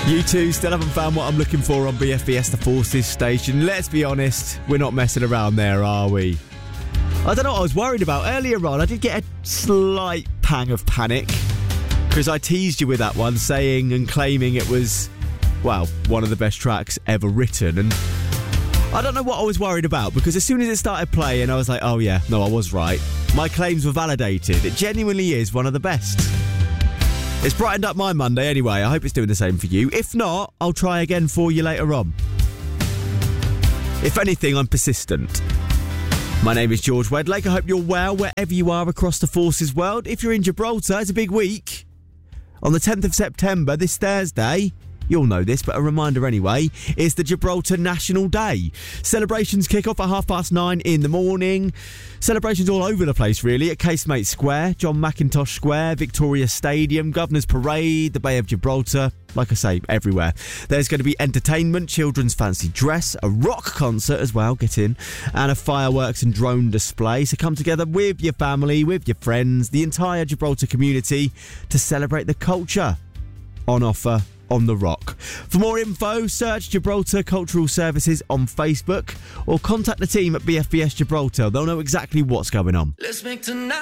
You two still haven't found what I'm looking for on BFBS The Forces station. Let's be honest, we're not messing around there, are we? I don't know what I was worried about. Earlier on, I did get a slight pang of panic because I teased you with that one, saying and claiming it was, well, one of the best tracks ever written. And I don't know what I was worried about, because as soon as it started playing, I was like, oh yeah, no, I was right. My claims were validated. It genuinely is one of the best. It's brightened up my Monday anyway. I hope it's doing the same for you. If not, I'll try again for you later on. If anything, I'm persistent. My name is George Wedlake. I hope you're well wherever you are across the Forces world. If you're in Gibraltar, it's a big week. On the 10th of September, this Thursday, you'll know this, but a reminder anyway, is the Gibraltar National Day. Celebrations kick off at 9:30 in the morning. Celebrations all over the place, really, at Casemate Square, John McIntosh Square, Victoria Stadium, Governor's Parade, the Bay of Gibraltar. Like I say, everywhere. There's going to be entertainment, children's fancy dress, a rock concert as well, get in, and a fireworks and drone display. So come together with your family, with your friends, the entire Gibraltar community to celebrate the culture on offer on the rock. For more info, search Gibraltar Cultural Services on Facebook or contact the team at BFBS Gibraltar. They'll know exactly what's going on. Let's make tonight